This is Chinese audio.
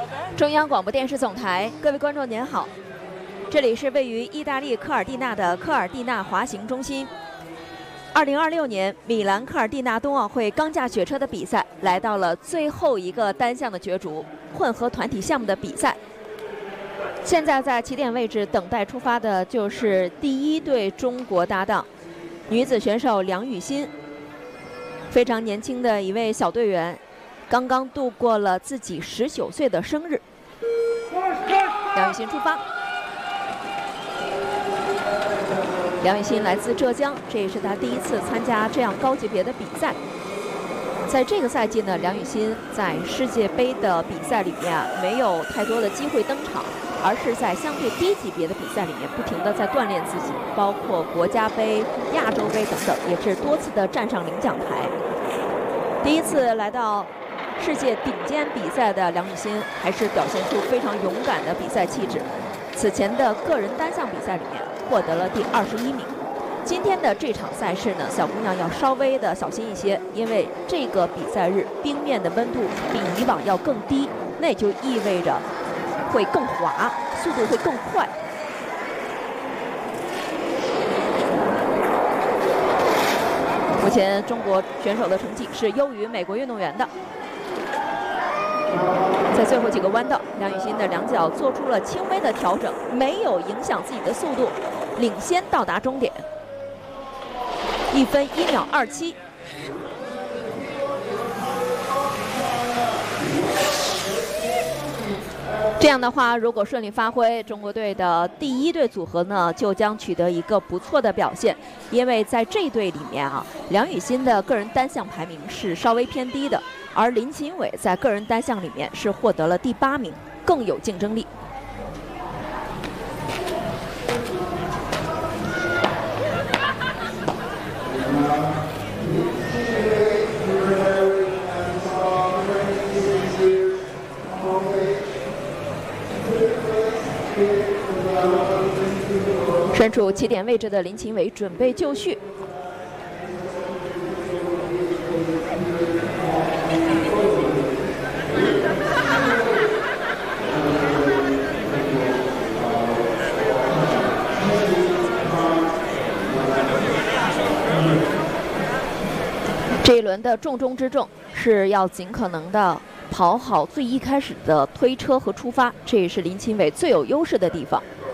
中央广播电视总台，各位观众您好，这里是位于意大利科尔蒂纳的科尔蒂纳滑行中心。2026年米兰科尔蒂纳冬奥会钢架雪车的比赛来到了最后一个单项的角逐——混合团体项目的比赛。现在在起点位置等待出发的就是第一对中国搭档，女子选手梁雨欣，非常年轻的一位小队员。 刚刚度过了自己19岁的生日，梁雨欣出发。梁雨欣来自浙江，这也是她第一次参加这样高级别的比赛。在这个赛季呢，梁雨欣在世界杯的比赛里面没有太多的机会登场，而是在相对低级别的比赛里面不停地在锻炼自己，包括国家杯、亚洲杯等等，也是多次的站上领奖台。第一次来到 世界顶尖比赛的梁雨欣还是表现出非常勇敢的比赛气质。此前的个人单项比赛里面获得了第21名。今天的这场赛事呢，小姑娘要稍微的小心一些，因为这个比赛日冰面的温度比以往要更低，那也就意味着会更滑，速度会更快。 目前中国选手的成绩是优于美国运动员的。在最后几个弯道，梁雨欣的两脚做出了轻微的调整，没有影响自己的速度，领先到达终点，1分1秒27。这样的话，如果顺利发挥，中国队的第一对组合呢，就将取得一个不错的表现。因为在这队里面啊，梁雨欣的个人单项排名是稍微偏低的，而林秦伟在个人单项里面是获得了第8名，更有竞争力。 身处起点位置的林秦伟准备就绪。这一轮的重中之重是要尽可能的跑好最一开始的推车和出发，这也是林秦伟最有优势的地方。